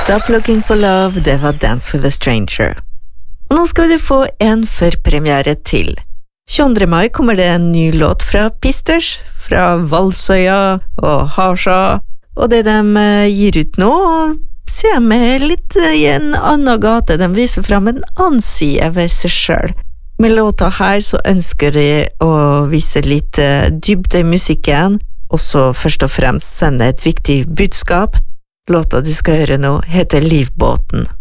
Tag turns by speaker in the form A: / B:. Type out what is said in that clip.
A: Stop Looking for Love, det var Dance with a Stranger. Og nå skal du få en førpremiere til. 22. mai kommer det en ny låt fra Pisters, fra Valsøya og Harsa, og det de gir ut nå, ser med litt i en annen gate. De viser frem en annen side ved seg selv. Med låta her så ønsker de å vise litt dybde i musikken, og så først og fremst sende et viktig budskap. Låta du skal høre nå heter Livbåten.